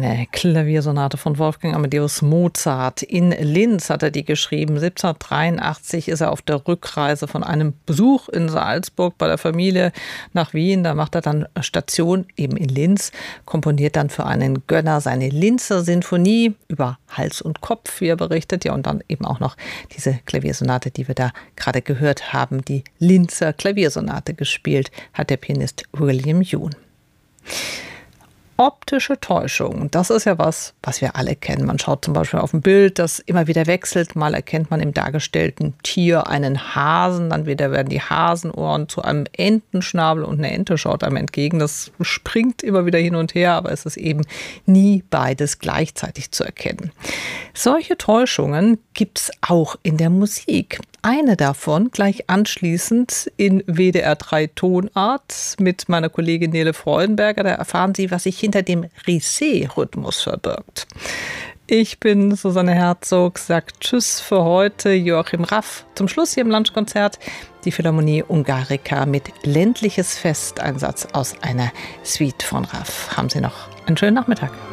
Eine Klaviersonate von Wolfgang Amadeus Mozart. In Linz hat er die geschrieben. 1783 ist er auf der Rückreise von einem Besuch in Salzburg bei der Familie nach Wien. Da macht er dann Station eben in Linz, komponiert dann für einen Gönner seine Linzer Sinfonie über Hals und Kopf, wie er berichtet. Ja, und dann eben auch noch diese Klaviersonate, die wir da gerade gehört haben. Die Linzer Klaviersonate gespielt hat der Pianist William Yoon. Optische Täuschung, das ist ja was wir alle kennen. Man schaut zum Beispiel auf ein Bild, das immer wieder wechselt. Mal erkennt man im dargestellten Tier einen Hasen, dann wieder werden die Hasenohren zu einem Entenschnabel und eine Ente schaut einem entgegen. Das springt immer wieder hin und her, aber es ist eben nie beides gleichzeitig zu erkennen. Solche Täuschungen gibt es auch in der Musik. Eine davon gleich anschließend in WDR 3 Tonart mit meiner Kollegin Nele Freudenberger. Da erfahren Sie, was sich hinter dem Risset-Rhythmus verbirgt. Ich bin Susanne Herzog, sagt Tschüss für heute. Joachim Raff zum Schluss hier im Lunchkonzert. Die Philharmonie Ungarica mit Ländliches Fest, ein Satz aus einer Suite von Raff. Haben Sie noch einen schönen Nachmittag.